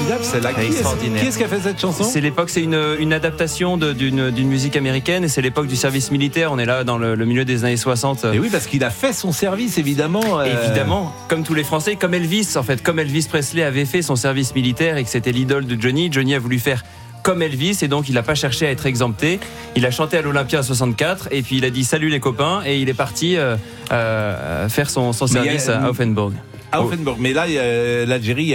formidable celle-là. Extraordinaire. Qui est-ce qui a fait cette chanson ? C'est l'époque, c'est une adaptation d'une musique américaine et c'est l'époque du service militaire. On est là dans le milieu des années 60. Et oui, parce qu'il a fait son service, évidemment. Évidemment, comme tous les Français, comme Elvis, en fait, comme Elvis Presley avait fait son service militaire et que c'était l'idole de Johnny. Johnny a voulu faire comme Elvis et donc il n'a pas cherché à être exempté. Il a chanté à l'Olympia en 64 et puis il a dit salut les copains et il est parti faire son service à Offenburg. À Offenburg, mais là, l'Algérie,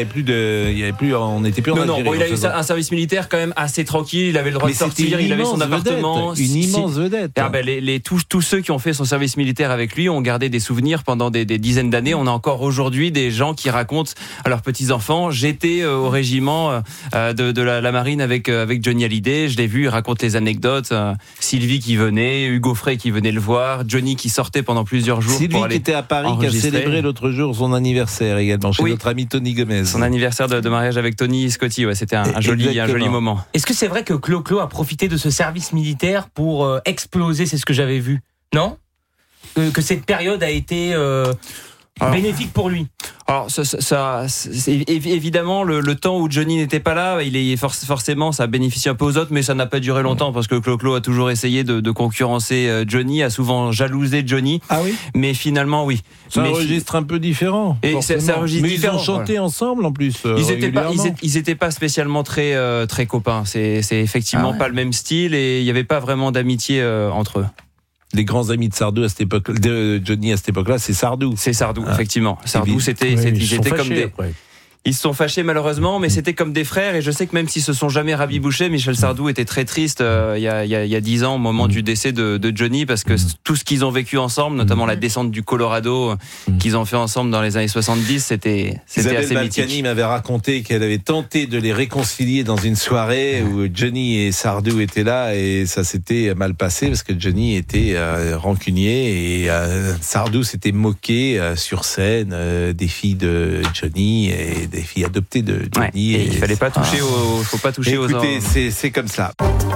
on n'était plus en Algérie. Non, il a eu un service militaire quand même assez tranquille. Il avait le droit de sortir, il avait son appartement. Une immense vedette. Tous ceux qui ont fait son service militaire avec lui ont gardé des souvenirs pendant des dizaines d'années. On a encore aujourd'hui des gens qui racontent à leurs petits enfants. J'étais au régiment de la marine avec Johnny Hallyday. Je l'ai vu, il raconte les anecdotes. Sylvie qui venait, Hugo Frey qui venait le voir, Johnny qui sortait pendant plusieurs jours. Sylvie qui était à Paris, qui a célébré l'autre jour son anniversaire également chez notre ami Tony Gomez. Son anniversaire de mariage avec Tony Scotty, ouais, c'était un joli moment. Est-ce que c'est vrai que Clo-Clo a profité de ce service militaire pour exploser, c'est ce que j'avais vu, non ? Que cette période a été bénéfique pour lui. Alors, c'est évidemment le temps où Johnny n'était pas là, forcément, ça bénéficie un peu aux autres, mais ça n'a pas duré longtemps parce que Clo-Clo a toujours essayé de concurrencer Johnny, a souvent jalousé Johnny. Ah oui. Mais finalement, oui. C'est un registre un peu différent. Et c'est un registre différent. Ils ont chanté ensemble en plus. Ils étaient pas spécialement très copains. C'est effectivement pas le même style et il y avait pas vraiment d'amitié entre eux. Les grands amis de Sardou à cette époque, de Johnny à cette époque-là, c'est Sardou. C'est Sardou, effectivement. Sardou, ils étaient comme des. Après. Ils se sont fâchés malheureusement, mais c'était comme des frères. Et je sais que même s'ils se sont jamais rabibouchés, Michel Sardou était très triste il y a 10 ans au moment du décès de Johnny, parce que tout ce qu'ils ont vécu ensemble, notamment la descente du Colorado qu'ils ont fait ensemble dans les années 70, c'était assez mythique. Balkany m'avait raconté qu'elle avait tenté de les réconcilier dans une soirée où Johnny et Sardou étaient là et ça s'était mal passé parce que Johnny était rancunier et Sardou s'était moqué sur scène des filles de Johnny et des filles adoptées de Johnny. Et il fallait pas toucher faut pas toucher aux. Écoutez, c'est comme ça.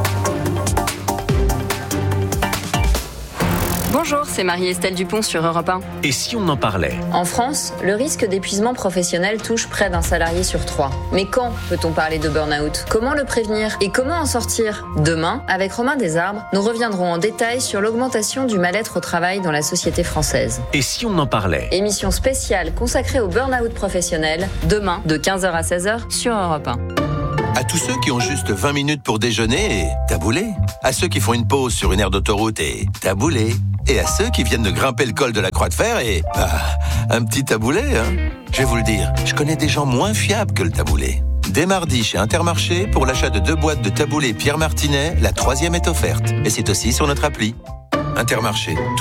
Bonjour, c'est Marie-Estelle Dupont sur Europe 1. Et si on en parlait ? En France, le risque d'épuisement professionnel touche près d'un salarié sur 3. Mais quand peut-on parler de burn-out ? Comment le prévenir ? Et comment en sortir ? Demain, avec Romain Desarbres, nous reviendrons en détail sur l'augmentation du mal-être au travail dans la société française. Et si on en parlait ? Émission spéciale consacrée au burn-out professionnel, demain, de 15h à 16h sur Europe 1. À tous ceux qui ont juste 20 minutes pour déjeuner et taboulé. À ceux qui font une pause sur une aire d'autoroute et taboulé. Et à ceux qui viennent de grimper le col de la Croix de Fer et un petit taboulé. Je vais vous le dire, je connais des gens moins fiables que le taboulé. Dès mardi chez Intermarché, pour l'achat de 2 boîtes de taboulé Pierre Martinet, la 3e est offerte. Et c'est aussi sur notre appli. Intermarché.